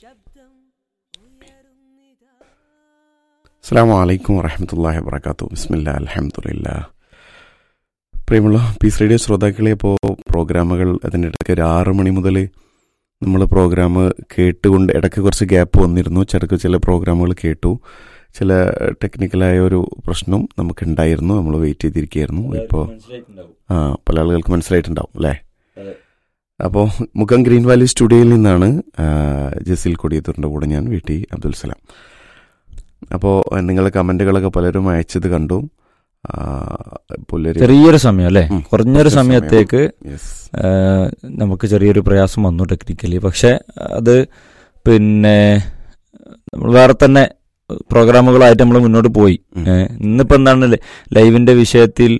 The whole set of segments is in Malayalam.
അസ്സലാമു അലൈക്കും വറഹ്മത്തുള്ളാഹി വബറകാതുഹു. ബിസ്മില്ലാ അൽഹംദുലില്ലാഹ്. പ്രിയമുള്ള പീസ് റേഡിയോ ശ്രോതാക്കളെ, ഇപ്പോൾ പ്രോഗ്രാമുകൾ അതിനിടയ്ക്ക് ഒരു 6 മണി മുതൽ നമ്മൾ പ്രോഗ്രാം കേട്ടുകൊണ്ട് ഇടയ്ക്ക് കുറച്ച് ഗ്യാപ്പ് വന്നിരുന്നു. ചില പ്രോഗ്രാമുകൾ കേട്ടു. ചില ടെക്നിക്കലായ ഒരു പ്രശ്നം നമുക്കുണ്ടായിരുന്നു. നമ്മൾ വെയിറ്റ് ചെയ്തിരിക്കുകയായിരുന്നു. ഇപ്പോൾ പല ആളുകൾക്ക് മനസ്സിലായിട്ടുണ്ടാവും അല്ലേ? അപ്പോൾ മുക്കം ഗ്രീൻ വാലി സ്റ്റുഡിയോയിൽ നിന്നാണ് ജസീൽ കൊടിയത്തൂരിൻ്റെ കൂടെ ഞാൻ വീട്ടി അബ്ദുൽ സലാം. അപ്പോൾ നിങ്ങളുടെ കമൻറ്റുകളൊക്കെ പലരും അയച്ചത് കണ്ടു. ചെറിയൊരു സമയം അല്ലേ, കുറഞ്ഞൊരു സമയത്തേക്ക് നമുക്ക് ചെറിയൊരു പ്രയാസം വന്നു ടെക്നിക്കലി. പക്ഷെ അത് പിന്നെ നമ്മൾ വേറെ തന്നെ പ്രോഗ്രാമുകളായിട്ട് നമ്മൾ മുന്നോട്ട് പോയി. ഇന്നിപ്പോൾ എന്താണ് ലൈവിൻ്റെ വിഷയത്തിൽ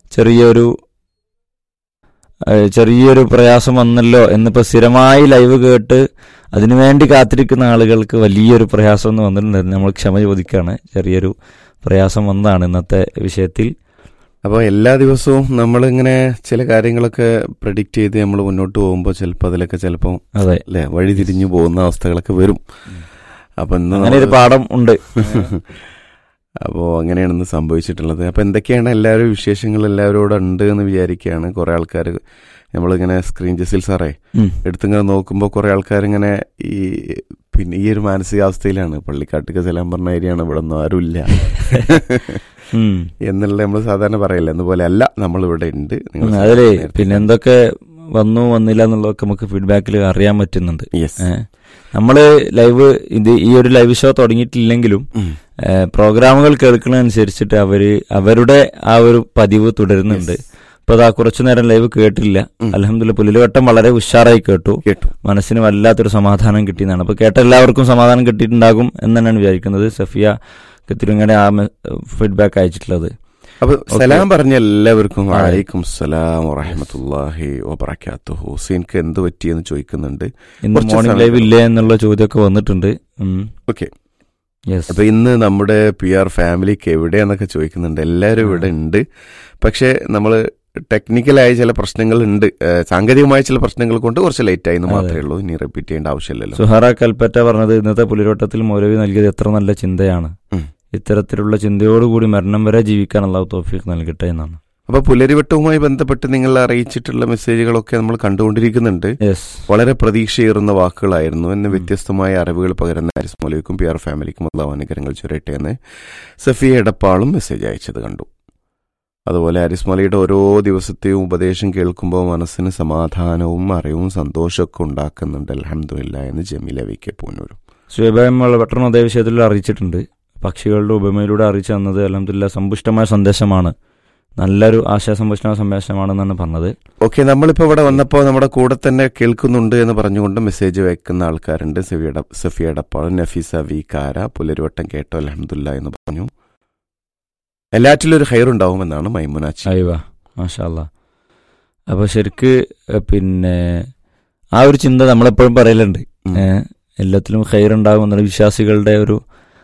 ചെറിയൊരു പ്രയാസം വന്നല്ലോ എന്നിപ്പോൾ സ്ഥിരമായി ലൈവ് കേട്ട് അതിനുവേണ്ടി കാത്തിരിക്കുന്ന ആളുകൾക്ക് വലിയൊരു പ്രയാസം ഒന്ന് വന്നിട്ടുണ്ടായിരുന്നു. നമ്മൾ ക്ഷമ ചോദിക്കുകയാണ്. ചെറിയൊരു പ്രയാസം വന്നതാണ് ഇന്നത്തെ വിഷയത്തിൽ. അപ്പോൾ എല്ലാ ദിവസവും നമ്മളിങ്ങനെ ചില കാര്യങ്ങളൊക്കെ പ്രഡിക്റ്റ് ചെയ്ത് നമ്മൾ മുന്നോട്ട് പോകുമ്പോൾ ചിലപ്പോൾ അതിലൊക്കെ ചിലപ്പോൾ അതെ അല്ലേ വഴി തിരിഞ്ഞു പോകുന്ന അവസ്ഥകളൊക്കെ വരും. അപ്പം അങ്ങനെ ഒരു പാഠം ഉണ്ട്. അപ്പോൾ അങ്ങനെയാണെന്ന് സംഭവിച്ചിട്ടുള്ളത്. അപ്പോൾ എന്തൊക്കെയാണ് എല്ലാവരും വിശേഷങ്ങൾ എല്ലാവരോടും ഉണ്ട് എന്ന് വിചാരിക്കുകയാണ്. കുറേ ആൾക്കാർ നമ്മളിങ്ങനെ സ്ക്രീൻ ജസീൽ സാറേ എടുത്തിങ്ങനെ നോക്കുമ്പോൾ കുറേ ആൾക്കാരിങ്ങനെ പിന്നെ ഈ ഒരു മാനസികാവസ്ഥയിലാണ്. പള്ളിക്കാട്ടിക്ക് സലാം പറഞ്ഞ ഏരിയയാണ്, ഇവിടെ ഒന്നും ആരുമില്ല എന്നുള്ള നമ്മൾ സാധാരണ പറയില്ല. എന്നപോലെ അല്ല, നമ്മളിവിടെ ഉണ്ട്. അതിലേ പിന്നെ എന്തൊക്കെ വന്നില്ല എന്നുള്ളതൊക്കെ നമുക്ക് ഫീഡ്ബാക്കിൽ അറിയാൻ പറ്റുന്നുണ്ട്. നമ്മള് ഈ ഒരു ലൈവ് ഷോ തുടങ്ങിയിട്ടില്ലെങ്കിലും പ്രോഗ്രാമുകൾ കേൾക്കുന്നതനുസരിച്ചിട്ട് അവരുടെ ആ ഒരു പതിവ് തുടരുന്നുണ്ട്. ഇപ്പൊ അതാ കുറച്ചു നേരം ലൈവ് കേട്ടില്ല, അൽഹംദുലില്ലാഹ് പുലിലുവട്ടം വളരെ ഉഷാറായി കേട്ടു. മനസ്സിന് വല്ലാത്തൊരു സമാധാനം കിട്ടിയെന്നാണ്. അപ്പൊ കേട്ട എല്ലാവർക്കും സമാധാനം കിട്ടിയിട്ടുണ്ടാകും എന്ന് തന്നെയാണ് വിചാരിക്കുന്നത്. സഫിയ കത്തിരിങ്ങനെ ആ ഫീഡ്ബാക്ക് അയച്ചിട്ടുള്ളത്. അപ്പൊ സലാം പറഞ്ഞ എല്ലാവർക്കും വലൈക്കും സലാം വറഹ്മത്തുള്ളാഹി വബറകാതുഹു. ഹുസൈൻക്ക് എന്ത് പറ്റിയെന്ന് ചോദിക്കുന്നുണ്ട്. ഇന്ന് മോർണിംഗ് ലൈവ് ഇല്ലേ എന്നുള്ള ചോദ്യമൊക്കെ വന്നിട്ടുണ്ട്. ഓക്കെ, അപ്പൊ ഇന്ന് നമ്മുടെ PR ഫാമിലിക്ക് എവിടെയാന്നൊക്കെ ചോദിക്കുന്നുണ്ട്. എല്ലാവരും ഇവിടെ ഉണ്ട്. പക്ഷെ നമ്മള് ടെക്നിക്കലായ ചില പ്രശ്നങ്ങളുണ്ട്, സാങ്കേതികമായ ചില പ്രശ്നങ്ങൾ കൊണ്ട് കുറച്ച് ലേറ്റ് ആയെന്ന് മാത്രമേ ഉള്ളൂ. ഇനി റിപ്പീറ്റ് ചെയ്യേണ്ട ആവശ്യമില്ലല്ലോ. സുഹാറ കൽപ്പറ്റ പറഞ്ഞത് ഇന്നത്തെ പുലിരോട്ടത്തിൽ മൗലവി നൽകിയത് എത്ര നല്ല ചിന്തയാണ്. ഇത്തരത്തിലുള്ള ചിന്തയോടുകൂടി മരണം വരെ ജീവിക്കാൻ അല്ലാഹു തൗഫീഖ് നൽകട്ടെ എന്നാണ്. അപ്പൊ പുലരിവട്ടവുമായി ബന്ധപ്പെട്ട് നിങ്ങൾ അറിയിച്ചിട്ടുള്ള മെസ്സേജുകളൊക്കെ നമ്മൾ കണ്ടുകൊണ്ടിരിക്കുന്നുണ്ട്. വളരെ പ്രതീക്ഷയേറുന്ന വാക്കുകളായിരുന്നു. എന്നെ വ്യത്യസ്തമായ അറിവുകൾ പകരുന്ന ഹാരിസ് മൗലവിക്കും PR ഫാമിലിക്കും അല്ലാഹു അനുഗ്രഹങ്ങൾ ചൊരിയട്ടെ എന്ന് സഫിയ എടപ്പാളും മെസ്സേജ് അയച്ചത് കണ്ടു. അതുപോലെ ഹാരിസ് മൗലവിയുടെ ഓരോ ദിവസത്തെയും ഉപദേശം കേൾക്കുമ്പോൾ മനസ്സിന് സമാധാനവും അറിവും സന്തോഷമൊക്കെ ഉണ്ടാക്കുന്നുണ്ട്. അൽഹംദുലില്ലാഹ് എന്ന് ജമീല VK പൂനൂരും പെട്ടെന്ന് അതേ വിഷയത്തിൽ അറിയിച്ചിട്ടുണ്ട്. പക്ഷികളുടെ ഉപമയിലൂടെ അറിയിച്ചു തന്നത് അൽഹംദുലില്ലാഹ് സമ്പുഷ്ടമായ സന്ദേശമാണ്, നല്ലൊരു ആശയസമ്പുഷ്ടമായ സന്ദേശമാണെന്നാണ് പറഞ്ഞത്. ഓക്കെ, നമ്മളിപ്പോൾ ഇവിടെ വന്നപ്പോൾ നമ്മുടെ കൂടെ തന്നെ കേൾക്കുന്നുണ്ട് എന്ന് പറഞ്ഞുകൊണ്ട് മെസ്സേജ് വയ്ക്കുന്ന ആൾക്കാരുണ്ട്. സഫിയ എടപ്പാൾ, നഫീസ V കാര, പുലരുവട്ടം കേട്ടോ അൽഹംദുലില്ലാഹ് എന്ന് പറഞ്ഞു. എല്ലാറ്റിലും ഒരു ഹൈറുണ്ടാവുമെന്നാണ് മൈമുനാച്ചി. അയ്യോ മാഷാ അല്ലാഹ്. അപ്പോൾ ശരിക്ക് പിന്നെ ആ ഒരു ചിന്ത നമ്മളെപ്പോഴും പറയലുണ്ട്, എല്ലാത്തിലും ഹൈറുണ്ടാകും എന്നുള്ള വിശ്വാസികളുടെ ഒരു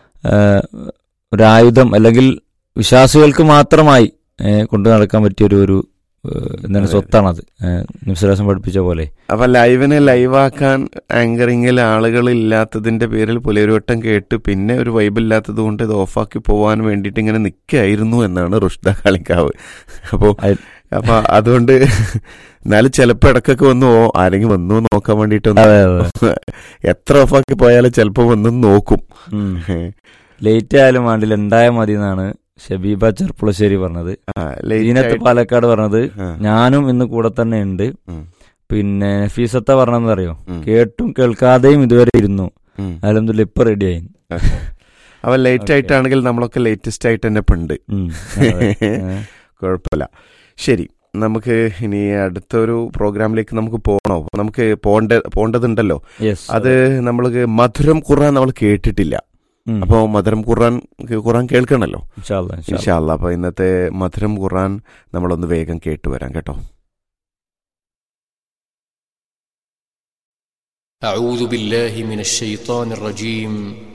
ആയുധം, അല്ലെങ്കിൽ വിശ്വാസികൾക്ക് മാത്രമായി കൊണ്ടു നടക്കാൻ പറ്റിയൊരു എന്താണ് സ്വത്താണത്, നിമിഷം പഠിപ്പിച്ച പോലെ. അപ്പൊ ലൈവിനെ ലൈവാക്കാൻ ആങ്കറിങ്ങിൽ ആളുകൾ ഇല്ലാത്തതിന്റെ പേരിൽ പുലരുവട്ടം കേട്ട് പിന്നെ ഒരു വൈബില്ലാത്തത് കൊണ്ട് ഇത് ഓഫാക്കി പോവാൻ വേണ്ടിയിട്ട് ഇങ്ങനെ നിൽക്കായിരുന്നു എന്നാണ് റുഷ്ദ കാളിക്കാവ്. അപ്പൊ അതുകൊണ്ട് എന്നാലും ചിലപ്പോ ഇടക്കൊക്കെ ആരെങ്കിലും വന്നു നോക്കാൻ വേണ്ടിട്ട് എത്ര ഓഫാക്കി പോയാലും ചിലപ്പോ വന്നു നോക്കും. ലേറ്റ് ആയാലും വേണ്ടില്ല, ഉണ്ടായാൽ മതി എന്നാണ് ഷബീബ ചെർപ്പുളശ്ശേരി പറഞ്ഞത്. ലീനത്ത് പാലക്കാട് പറഞ്ഞത് ഞാനും ഇന്ന് കൂടെ തന്നെ ഉണ്ട്. പിന്നെ നഫീസത്ത പറഞ്ഞതെന്ന് അറിയോ, കേട്ടും കേൾക്കാതെയും ഇതുവരെ ഇരുന്നു, അൽഹംദുലില്ലാഹ് ഇപ്പൊ റെഡിയായി. അവ ലേറ്റ് ആയിട്ടാണെങ്കിൽ നമ്മളൊക്കെ ലേറ്റസ്റ്റ് ആയിട്ട് തന്നെ ഉണ്ട്, കുഴപ്പമില്ല. ശരി, നമുക്ക് ഇനി അടുത്തൊരു പ്രോഗ്രാമിലേക്ക് നമുക്ക് പോകണോ? നമുക്ക് പോണ്ടതുണ്ടല്ലോ. അത് നമ്മൾക്ക് മധുരം ഖുർആൻ നമ്മൾ കേട്ടിട്ടില്ല. അപ്പൊ മധുരം ഖുർആൻ കേൾക്കണല്ലോ ഇൻഷാ അല്ലാഹ്. അപ്പൊ ഇന്നത്തെ മധുരം ഖുർആൻ നമ്മളൊന്ന് വേഗം കേട്ടുവരാം കേട്ടോ. أعوذ بالله من الشيطان الرجيم